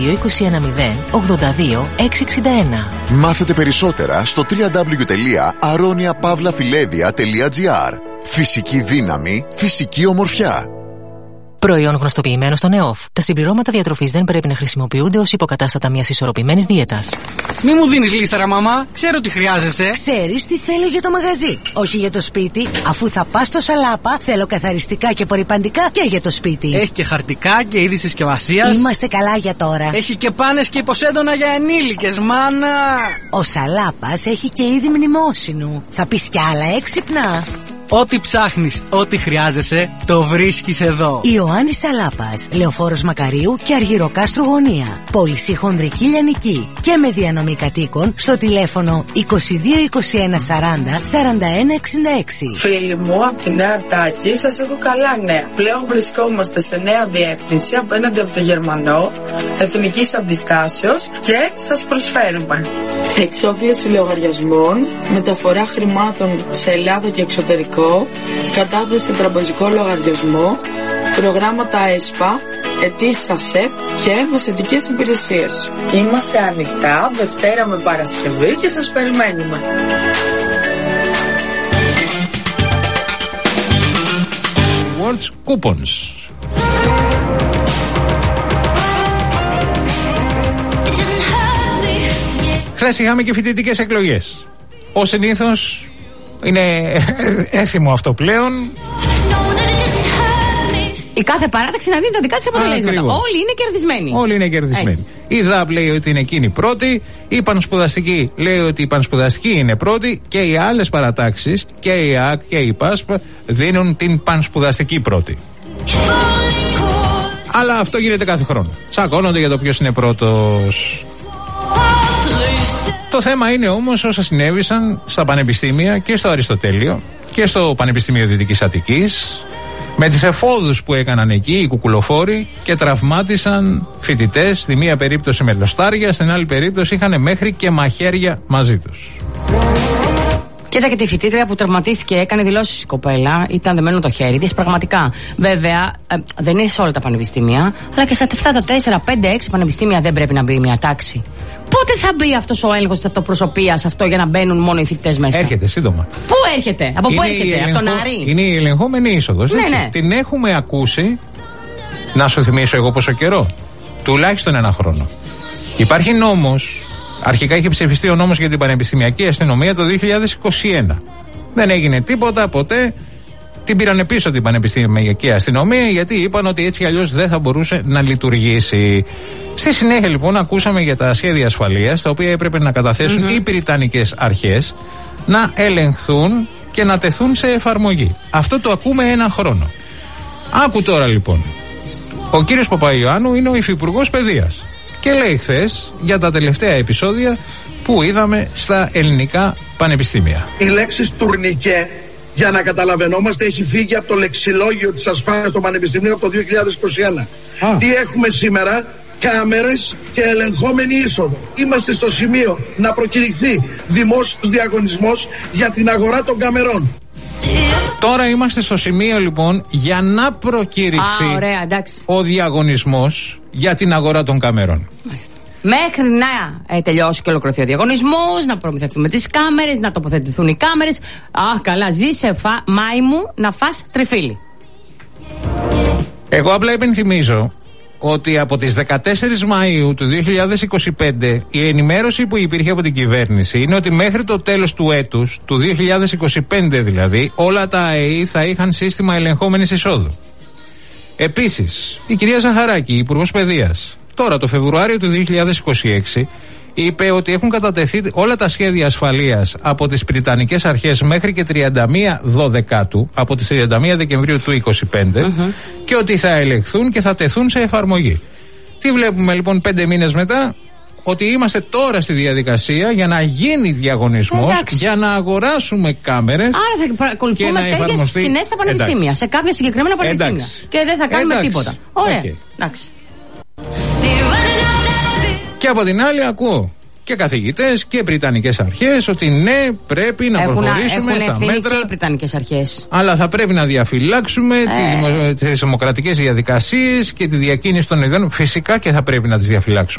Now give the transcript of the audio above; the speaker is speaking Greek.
221-082-661. Μάθετε περισσότερα στο www.aroniapavlafilevia.gr. Φυσική δύναμη, φυσική ομορφιά. Προϊόν γνωστοποιημένο στον ΕΟΦ. Τα συμπληρώματα διατροφής δεν πρέπει να χρησιμοποιούνται ως υποκατάστατα μιας ισορροπημένης δίαιτας. Μη μου δίνεις λίστερα, μαμά. Ξέρω τι χρειάζεσαι. Ξέρεις τι θέλω για το μαγαζί, όχι για το σπίτι. Αφού θα πας στο Σαλάπα, θέλω καθαριστικά και απορρυπαντικά και για το σπίτι. Έχει και χαρτικά και είδη συσκευασίας. Είμαστε καλά για τώρα. Έχει και πάνες και υποσέντονα για ενήλικες, μάνα. Ο Σαλάπας έχει και είδη μνημόσυνου. Θα πεις κι άλλα έξυπνα. Ό,τι ψάχνεις, ό,τι χρειάζεσαι, το βρίσκεις εδώ. Ιωάννης Σαλάπας, Λεωφόρος Μακαρίου και Αργυροκάστρου Γωνία. Πώληση χονδρική λιανική και με διανομή κατοίκων στο τηλέφωνο 22 21 40 41 66. Φίλοι μου, από τη Νέα Αρτάκη σας έχω καλά νέα. Πλέον βρισκόμαστε σε νέα διεύθυνση απέναντι από το Γερμανό, εθνικής αντιστάσεως και σας προσφέρουμε εξόφληση λογαριασμών, μεταφορά χρημάτων σε Ελλάδα και εξωτερικό, κατάθεση σε τραπεζικό λογαριασμό, προγράμματα ΕΣΠΑ, αιτήσεις ΑΣΕΠ και μεσαιτικές υπηρεσίες. Είμαστε ανοιχτά Δευτέρα με Παρασκευή και σας περιμένουμε. Rewards Coupons. Χθες είχαμε και φοιτητικές εκλογές. Ως συνήθως είναι έθιμο αυτό πλέον. Η κάθε παράταξη να δίνει τα δικά της αποτελέσματα. Όλοι είναι κερδισμένοι. Όλοι είναι κερδισμένοι. Η ΔΑΠ λέει ότι είναι εκείνη πρώτη. Η Πανσπουδαστική λέει ότι η Πανσπουδαστική είναι πρώτη. Και οι άλλες παρατάξεις, και η ΑΚ και η ΠΑΣΠ, δίνουν την Πανσπουδαστική πρώτη. Αλλά αυτό γίνεται κάθε χρόνο. Τσακώνονται για το ποιος είναι πρώτος. Το θέμα είναι όμως όσα συνέβησαν στα πανεπιστήμια και στο Αριστοτέλειο και στο Πανεπιστήμιο Δυτικής Αττικής, με τις εφόδους που έκαναν εκεί οι κουκουλοφόροι και τραυμάτισαν φοιτητές, στη μία περίπτωση με λοστάρια, στην άλλη περίπτωση είχαν μέχρι και μαχαίρια μαζί τους. Κοίτα και τη φοιτήτρια που τραυματίστηκε, έκανε δηλώσεις η κοπέλα, ήταν δεμένο το χέρι της, πραγματικά. Βέβαια, δεν είναι σε όλα τα πανεπιστήμια, αλλά και σε αυτά τα 4, 5, 6 πανεπιστήμια δεν πρέπει να μπει μια τάξη. Πότε θα μπει αυτός ο έλεγχος της αυτοπροσωπείας αυτό για να μπαίνουν μόνο οι φοιτητές μέσα? Έρχεται σύντομα. Πού έρχεται, από πού έρχεται, από τον Άρη? Είναι η ελεγχόμενη είσοδος. Ναι. Την έχουμε ακούσει, να σου θυμίσω εγώ πόσο καιρό, τουλάχιστον ένα χρόνο. Υπάρχει νόμος. Αρχικά είχε ψηφιστεί ο νόμος για την πανεπιστημιακή αστυνομία το 2021. Δεν έγινε τίποτα ποτέ. Την πήρανε πίσω την πανεπιστημιακή αστυνομία, γιατί είπαν ότι έτσι αλλιώς δεν θα μπορούσε να λειτουργήσει. Στη συνέχεια λοιπόν ακούσαμε για τα σχέδια ασφαλείας, τα οποία έπρεπε να καταθέσουν οι βρετανικές αρχές, να ελεγχθούν και να τεθούν σε εφαρμογή. Αυτό το ακούμε ένα χρόνο. Άκου τώρα λοιπόν. Ο κύριος Παπαϊωάννου είναι ο υφυπουργός παιδείας και λέει χθες για τα τελευταία επεισόδια που είδαμε στα ελληνικά πανεπιστήμια. Η λέξη τουρνικέ, για να καταλαβαίνόμαστε, έχει φύγει από το λεξιλόγιο της ασφάλειας των πανεπιστημίων από το 2021. Τι έχουμε σήμερα? Κάμερες και ελεγχόμενη είσοδο. Είμαστε στο σημείο να προκηρυχθεί δημόσιος διαγωνισμός για την αγορά των καμερών. Τώρα είμαστε στο σημείο λοιπόν για να προκηρυχθεί ο διαγωνισμός για την αγορά των καμερών. Μάλιστα. Μέχρι να τελειώσει και ολοκληρωθεί ο διαγωνισμός, να προμηθευτούμε τις κάμερες, να τοποθετηθούν οι κάμερες. Καλά, ζήσε Μάη μου να φας τριφύλι. Εγώ απλά υπενθυμίζω ότι από τις 14 Μαΐου του 2025 η ενημέρωση που υπήρχε από την κυβέρνηση είναι ότι μέχρι το τέλος του έτους, του 2025 δηλαδή, όλα τα ΑΕΗ θα είχαν σύστημα ελεγχόμενης εισόδου. Επίσης, η κυρία Ζαχαράκη, Υπουργός Παιδείας, τώρα το Φεβρουάριο του 2026 είπε ότι έχουν κατατεθεί όλα τα σχέδια ασφαλείας από τις Βρετανικές αρχές μέχρι και 31 Δεκάτου, από τις 31 Δεκεμβρίου του 2025 και ότι θα ελεγχθούν και θα τεθούν σε εφαρμογή. Τι βλέπουμε λοιπόν 5 μήνες μετά? Ότι είμαστε τώρα στη διαδικασία για να γίνει διαγωνισμός, για να αγοράσουμε κάμερες. Άρα θα παρακολουθούμε τέτοιες σκηνές στα πανεπιστήμια, σε κάποια συγκεκριμένα πανεπιστήμια. Και δεν θα κάνουμε τίποτα. Ωραία. Εντάξει. Και από την άλλη ακούω και καθηγητές και βρυτανικές αρχές ότι ναι, πρέπει να προχωρήσουμε στα μέτρα. Και οι βρυτανικές αρχές. Αλλά θα πρέπει να διαφυλάξουμε τις δημοκρατικές διαδικασίες και τη διακίνηση των ιδεών. Φυσικά και θα πρέπει να τις διαφυλάξουμε.